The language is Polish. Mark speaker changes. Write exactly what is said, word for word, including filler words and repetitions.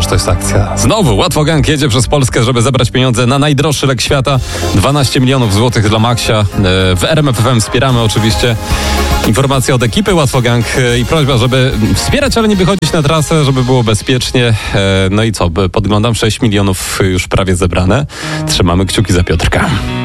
Speaker 1: ależ to jest akcja. Znowu Łatwogang jedzie przez Polskę, żeby zebrać pieniądze na najdroższy lek świata. dwanaście milionów złotych dla Maxia. W R M F F M wspieramy oczywiście. Informacja od ekipy Łatwogang i prośba, żeby wspierać, ale nie wychodzić na trasę, żeby było bezpiecznie. No i co, podglądam, sześć milionów już prawie zebrane. Trzymamy kciuki za Piotrka.